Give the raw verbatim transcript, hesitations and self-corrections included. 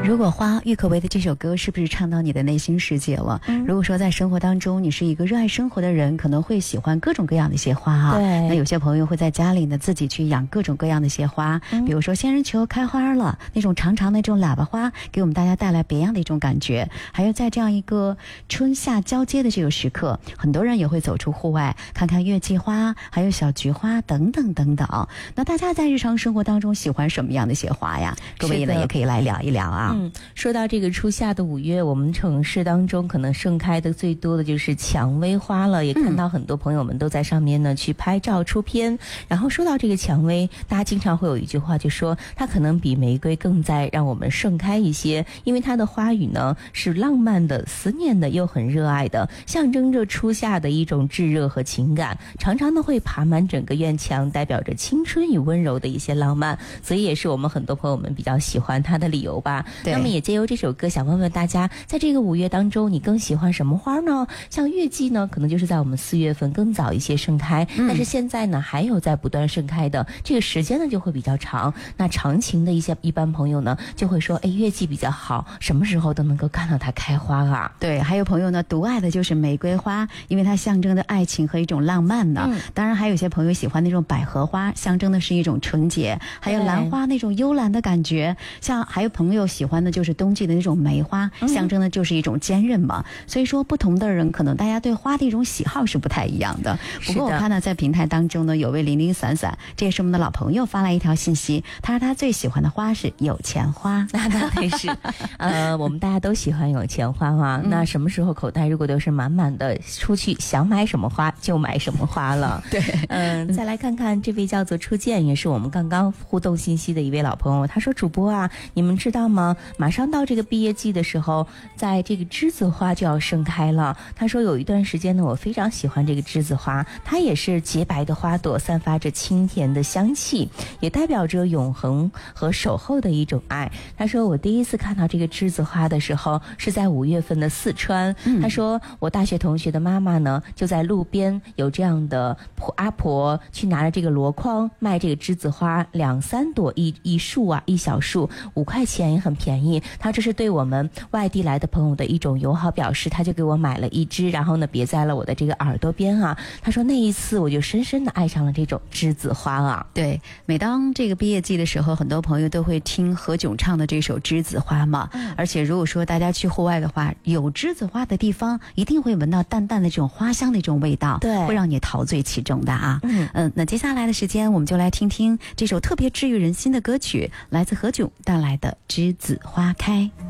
如果花郁可唯的这首歌是不是唱到你的内心世界了？嗯、如果说在生活当中你是一个热爱生活的人，可能会喜欢各种各样的一些花啊。 对， 那有些朋友会在家里呢自己去养各种各样的一些花，嗯、比如说仙人球开花了，那种长长的这种喇叭花给我们大家带来别样的一种感觉。还有在这样一个春夏交接的这个时刻，很多人也会走出户外看看月季花，还有小菊花等等等等。那大家在日常生活当中喜欢什么样的一些花呀？各位呢也可以来聊一聊啊。 嗯，说到这个初夏的五月，我们城市当中可能盛开的最多的就是蔷薇花了，也看到很多朋友们都在上面呢去拍照出片。然后说到这个蔷薇，大家经常会有一句话就说它可能比玫瑰更在让我们盛开一些，因为它的花语呢是浪漫的、思念的又很热爱的，象征着初夏的一种炙热和情感，常常呢会爬满整个院墙，代表着青春与温柔的一些浪漫，所以也是我们很多朋友们比较喜欢它的理由吧。那么也借由这首歌想问问大家，在这个五月当中你更喜欢什么花呢？像月季呢可能就是在我们四月份更早一些盛开、嗯、但是现在呢还有在不断盛开的，这个时间呢就会比较长。那长情的一些一般朋友呢就会说，哎，月季比较好，什么时候都能够看到它开花啊。 对，还有朋友呢独爱的就是玫瑰花，因为它象征的爱情和一种浪漫的、嗯、当然还有一些朋友喜欢那种百合花，象征的是一种纯洁，还有兰花那种幽兰的感觉，像还有朋友喜欢的就是冬季的那种梅花，象征的就是一种坚韧嘛、嗯、所以说不同的人可能大家对花的一种喜好是不太一样的。不过我看到在平台当中呢有位零零散散，这也是我们的老朋友发来一条信息，他说他最喜欢的花是有钱花。 那当然是呃，我们大家都喜欢有钱花啊、嗯、那什么时候口袋如果都是满满的，出去想买什么花就买什么花了。 对， 嗯、呃，再来看看这位叫做初见，也是我们刚刚互动信息的一位老朋友，他说主播啊，你们知道吗，马上到这个毕业季的时候，在这个栀子花就要盛开了。他说有一段时间呢我非常喜欢这个栀子花，它也是洁白的花朵，散发着清甜的香气，也代表着永恒和守候的一种爱。他说我第一次看到这个栀子花的时候是在五月份的四川、嗯、他说我大学同学的妈妈呢就在路边有这样的阿婆去拿着这个箩筐卖这个栀子花，两三朵一一束啊，一小束五块钱也很便宜。他这是对我们外地来的朋友的一种友好表示，他就给我买了一支，然后呢别在了我的这个耳朵边啊。他说那一次我就深深的爱上了这种栀子花啊。 对，每当这个毕业季的时候，很多朋友都会听何炅唱的这首栀子花嘛、嗯、而且如果说大家去户外的话，有栀子花的地方一定会闻到淡淡的这种花香的这种味道，对，会让你陶醉其中的啊。嗯嗯，那接下来的时间我们就来听听这首特别治愈人心的歌曲，来自何炅带来的栀子花开。